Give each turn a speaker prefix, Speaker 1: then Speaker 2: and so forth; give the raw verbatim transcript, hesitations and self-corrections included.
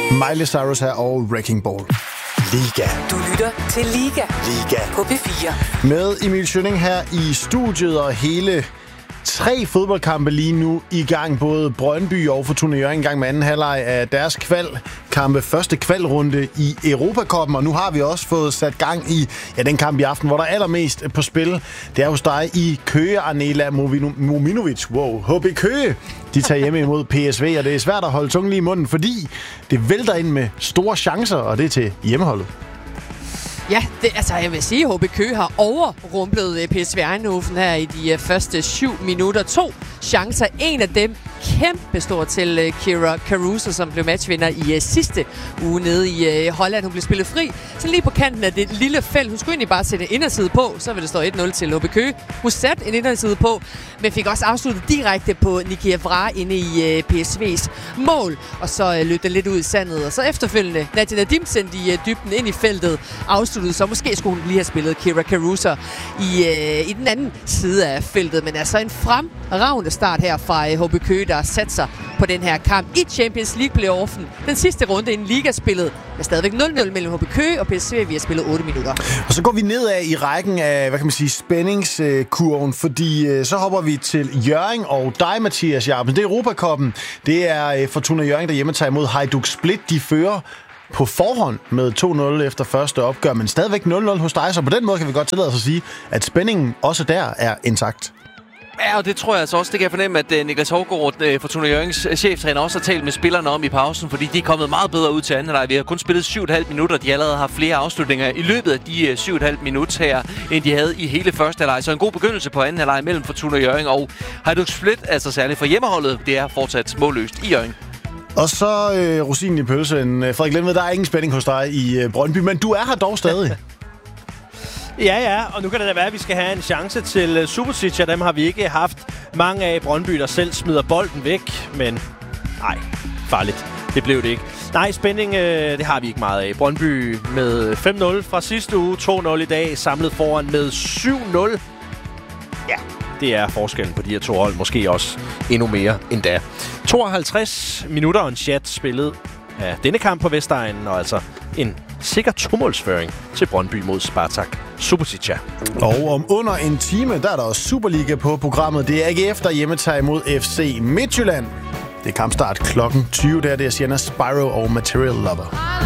Speaker 1: Miley Cyrus her og Wrecking Ball. Liga.
Speaker 2: Du lytter til Liga.
Speaker 1: Liga.
Speaker 2: På P fire.
Speaker 1: Med Emil Schønning her i studiet, og hele tre fodboldkampe lige nu i gang. Både Brøndby og Fortuna Hjørring i gang med anden halvleg af deres kvalkampe. Første kvalrunde i Europacuppen, og nu har vi også fået sat gang i ja, den kamp i aften, hvor der er allermest på spil. Det er hos dig i Køge, Arnela Mominovic. Wow, H B Køge. De tager hjemme imod P S V, og det er svært at holde tungen lige i munden, fordi det vælter ind med store chancer, og det er til hjemmeholdet.
Speaker 3: Ja, det, altså jeg vil sige, at H B Køge har overrumplet P S V Eindhoven her i de uh, første syv minutter. To chancer. En af dem kæmpe stor til uh, Kira Caruso, som blev matchvinder i uh, sidste uge nede i uh, Holland. Hun blev spillet fri. Så lige på kanten af det lille felt. Hun skulle egentlig bare sætte en inderside på, så vil det stå et nul til H B Køge. Hun satte en inderside på, men fik også afsluttet direkte på Niki Evra inde i uh, P S V's mål. Og så uh, løb det lidt ud i sandet. Og så efterfølgende, Nadia Nadim sendte i uh, dybden ind i feltet, afsluttede, så måske skulle hun lige have spillet Kira Caruso i, uh, i den anden side af feltet. Men altså en fremragende start her fra uh, H B Køge, der sat sig på den her kamp i Champions League-playoffen. Den sidste runde inden ligaspillet er stadigvæk nul nul mellem H B Køge og P S V. Vi har spillet otte minutter. Og
Speaker 1: så går vi nedad i rækken af, hvad kan man sige, spændingskurven, fordi så hopper vi til Hjørring og dig, Mathias Jacobsen. Det er Europacuppen. Det er Fortuna Hjørring, der hjemme tager imod Hajduk Split. De fører på forhånd med to nul efter første opgør, men stadigvæk nul nul hos dig, så på den måde kan vi godt tillade os at sige, at spændingen også der er intakt.
Speaker 4: Ja, og det tror jeg altså også, det kan jeg fornemme, at Niklas Hovgaard, Fortuna Hjørrings cheftræner, også har talt med spillerne om i pausen, fordi de er kommet meget bedre ud til anden halvleg. Vi har kun spillet syv komma fem minutter, de allerede har flere afslutninger i løbet af de syv komma fem minutter her, end de havde i hele første halvleg. Så en god begyndelse på anden halvleg mellem Fortuna Hjørring og Hajduk Split, altså særligt for hjemmeholdet. Det er fortsat målløst i Hjørring.
Speaker 1: Og så øh, rosinen i pølsen. Frederik Lindved, der er ingen spænding hos dig i øh, Brøndby, men du er her dog stadig.
Speaker 5: Ja, ja, og nu kan det da være, at vi skal have en chance til uh, Subasic, og dem har vi ikke haft mange af i Brøndby, der selv smider bolden væk, men nej, farligt. Det blev det ikke. Nej, spænding, øh, det har vi ikke meget af. Brøndby med fem nul fra sidste uge, to nul i dag, samlet foran med syv nul. Ja, det er forskellen på de her to hold, måske også endnu mere end da. tooghalvtreds minutter og en chat spillet af denne kamp på Vestegnen, og altså en sikker tomålsføring til Brøndby mod Spartak Subotica.
Speaker 1: Og om under en time, der er der også Superliga på programmet. Det er A G F, der hjemmetager imod F C Midtjylland. Det er kampstart klokken tyve, der det er Sienna Spyro og Material Lover.